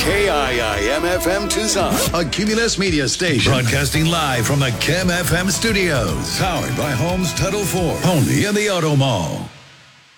KIIM-FM Tucson, a Cumulus Media station. Broadcasting live from the KIM FM studios. Powered by Homes Title 4. Only in the Auto Mall.